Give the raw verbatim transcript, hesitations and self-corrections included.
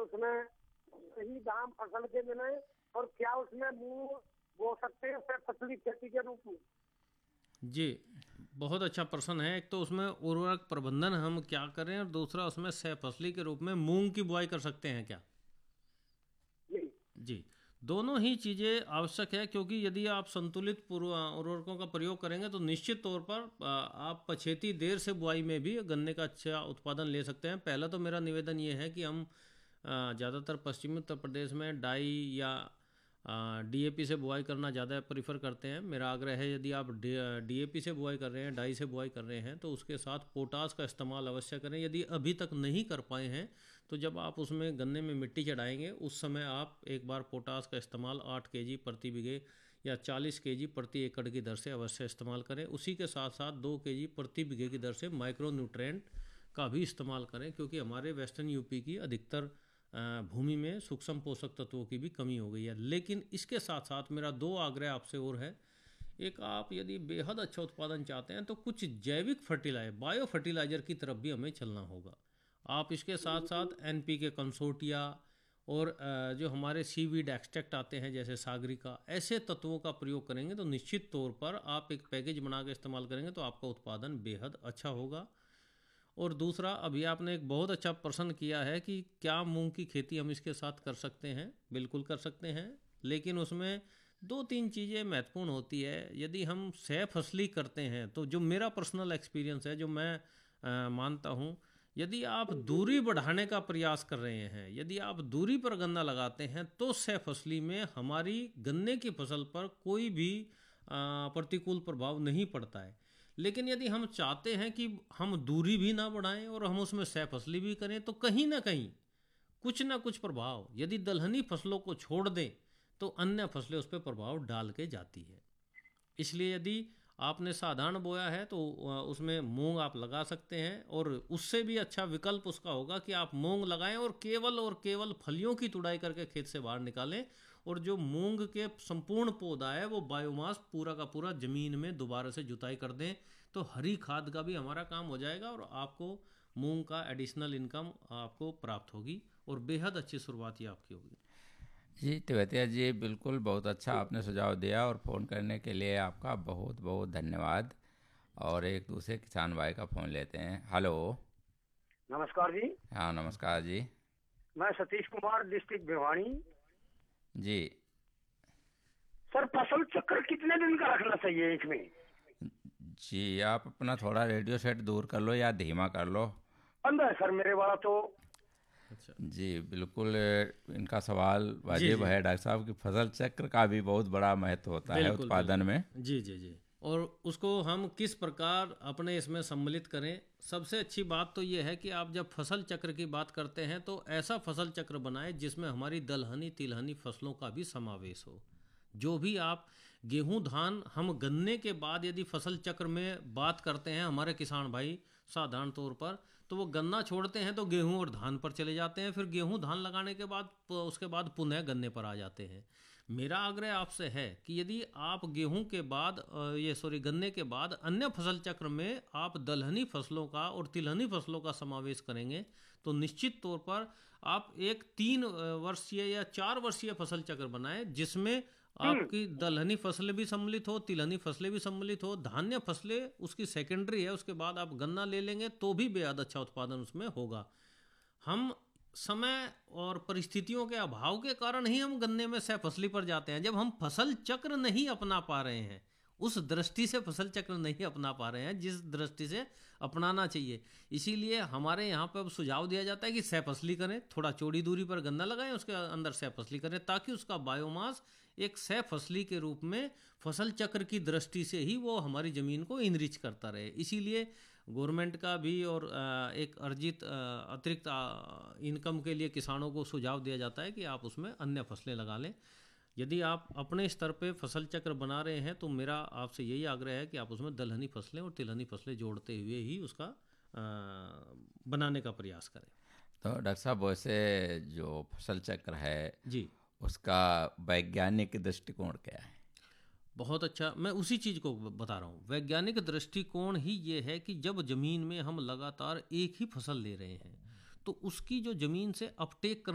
उसमें सही दाम फसल के मिले, और क्या उसमें मूंग बो सकते हैं फसली खेती के रूप में? जी, बहुत अच्छा प्रश्न है। एक तो उसमें उर्वरक प्रबंधन हम क्या करें, और दूसरा उसमें सह फसली के रूप में मूंग की बुआई कर सकते हैं क्या? जी। जी, दोनों ही चीज़ें आवश्यक है, क्योंकि यदि आप संतुलित पूर्व उर्वरकों का प्रयोग करेंगे तो निश्चित तौर पर आ, आप पछेती देर से बुआई में भी गन्ने का अच्छा उत्पादन ले सकते हैं। पहला तो मेरा निवेदन ये है कि हम आ, ज़्यादातर पश्चिमी उत्तर प्रदेश में डाई या डीएपी से बुआई करना ज़्यादा प्रीफर करते हैं। मेरा आग्रह है, यदि आप डीएपी से बुआई कर रहे हैं, डाई से बुआई कर रहे हैं, तो उसके साथ पोटास का इस्तेमाल अवश्य करें। यदि अभी तक नहीं कर पाए हैं तो जब आप उसमें गन्ने में मिट्टी चढ़ाएंगे उस समय आप एक बार पोटास का इस्तेमाल आठ केजी प्रति बीघे या चालीस केजी प्रति एकड़ की दर से अवश्य इस्तेमाल करें। उसी के साथ साथ दो केजी प्रति बीघे की दर से माइक्रो न्यूट्रेंट का भी इस्तेमाल करें, क्योंकि हमारे वेस्टर्न यूपी की अधिकतर भूमि में सूक्ष्म पोषक तत्वों की भी कमी हो गई है। लेकिन इसके साथ साथ मेरा दो आग्रह आपसे और है। एक, आप यदि बेहद अच्छा उत्पादन चाहते हैं तो कुछ जैविक फर्टिलाइजर, बायो फर्टिलाइजर की तरफ भी हमें चलना होगा। आप इसके साथ साथ एनपीके कंसोर्टिया और जो हमारे सीवीड एक्सट्रैक्ट आते हैं जैसे सागरिका, ऐसे तत्वों का प्रयोग करेंगे तो निश्चित तौर पर आप एक पैकेज बना के इस्तेमाल करेंगे तो आपका उत्पादन बेहद अच्छा होगा। और दूसरा, अभी आपने एक बहुत अच्छा प्रश्न किया है कि क्या मूंग की खेती हम इसके साथ कर सकते हैं। बिल्कुल कर सकते हैं, लेकिन उसमें दो तीन चीज़ें महत्वपूर्ण होती है। यदि हम सह फसली करते हैं तो जो मेरा पर्सनल एक्सपीरियंस है, जो मैं आ, मानता हूँ, यदि आप दूरी बढ़ाने का प्रयास कर रहे हैं, यदि आप दूरी पर गन्ना लगाते हैं तो सह फसली में हमारी गन्ने की फसल पर कोई भी आ, प्रतिकूल प्रभाव नहीं पड़ता है। लेकिन यदि हम चाहते हैं कि हम दूरी भी ना बढ़ाएं और हम उसमें सह फसली भी करें तो कहीं ना कहीं कुछ ना कुछ प्रभाव, यदि दलहनी फसलों को छोड़ दें तो अन्य फसलें उस पर प्रभाव डाल के जाती है। इसलिए यदि आपने साधारण बोया है तो उसमें मूंग आप लगा सकते हैं, और उससे भी अच्छा विकल्प उसका होगा कि आप मूंग लगाएं और केवल और केवल फलियों की तुड़ाई करके खेत से बाहर निकालें, और जो मूंग के संपूर्ण पौधा है वो बायोमास पूरा का पूरा जमीन में दोबारा से जुताई कर दें, तो हरी खाद का भी हमारा काम हो जाएगा और आपको मूंग का एडिशनल इनकम आपको प्राप्त होगी और बेहद अच्छी शुरुआत ही आपकी होगी। जी तेवतिया जी, बिल्कुल बहुत अच्छा आपने सुझाव दिया, और फ़ोन करने के लिए आपका बहुत बहुत धन्यवाद। और एक दूसरे किसान भाई का फ़ोन लेते हैं। हेलो। नमस्कार जी। हाँ नमस्कार जी। मैं सतीश कुमार, डिस्ट्रिक्ट भिवानी। जी सर, फसल चक्र कितने दिन का रखना चाहिए इसमें? जी, आप अपना थोड़ा रेडियो सेट दूर कर लो या धीमा कर लो। बंद है सर मेरे वाला तो। अच्छा जी बिल्कुल, इनका सवाल जी वाजिब जी है डॉक्टर साहब कि फसल चक्र का भी बहुत बड़ा महत्व होता है बिल्कुल उत्पादन बिल्कुल। में। जी जी जी, और उसको हम किस प्रकार अपने इसमें सम्मिलित करें। सबसे अच्छी बात तो ये है कि आप जब फसल चक्र की बात करते हैं तो ऐसा फसल चक्र बनाएं जिसमें हमारी दलहनी तिलहनी फसलों का भी समावेश हो। जो भी आप गेहूं धान, हम गन्ने के बाद यदि फसल चक्र में बात करते हैं, हमारे किसान भाई साधारण तौर पर तो वो गन्ना छोड़ते हैं तो गेहूं और धान पर चले जाते हैं, फिर गेहूं धान लगाने के बाद उसके बाद पुनः गन्ने पर आ जाते हैं। मेरा आग्रह आपसे है कि यदि आप गेहूं के बाद ये सॉरी गन्ने के बाद अन्य फसल चक्र में आप दलहनी फसलों का और तिलहनी फसलों का समावेश करेंगे तो निश्चित तौर पर आप एक तीन वर्षीय या चार वर्षीय फसल चक्र बनाएं, जिसमें आपकी दलहनी फसलें भी सम्मिलित हो, तिलहनी फसलें भी सम्मिलित हो, धान्य फसलें उसकी सेकेंडरी है, उसके बाद आप गन्ना ले लेंगे तो भी बेहद अच्छा उत्पादन उसमें होगा। हम समय और परिस्थितियों के अभाव के कारण ही हम गन्ने में सह फसली पर जाते हैं। जब हम फसल चक्र नहीं अपना पा रहे हैं, उस दृष्टि से फसल चक्र नहीं अपना पा रहे हैं जिस दृष्टि से अपनाना चाहिए, इसीलिए हमारे यहाँ पर अब सुझाव दिया जाता है कि सह फसली करें, थोड़ा चौड़ी दूरी पर गन्ना लगाएं, उसके अंदर सह फसली करें, ताकि उसका बायोमास एक सह फसली के रूप में फसल चक्र की दृष्टि से ही वो हमारी ज़मीन को इनरिच करता रहे। इसीलिए गवर्नमेंट का भी और एक अर्जित अतिरिक्त इनकम के लिए किसानों को सुझाव दिया जाता है कि आप उसमें अन्य फसलें लगा लें। यदि आप अपने स्तर पे फसल चक्र बना रहे हैं तो मेरा आपसे यही आग्रह है कि आप उसमें दलहनी फसलें और तिलहनी फसलें जोड़ते हुए ही उसका आ, बनाने का प्रयास करें। तो डॉक्टर साहब, वैसे जो फसल चक्र है जी, उसका वैज्ञानिक दृष्टिकोण क्या है? बहुत अच्छा, मैं उसी चीज़ को बता रहा हूँ। वैज्ञानिक दृष्टिकोण ही ये है कि जब ज़मीन में हम लगातार एक ही फसल ले रहे हैं तो उसकी जो ज़मीन से अपटेक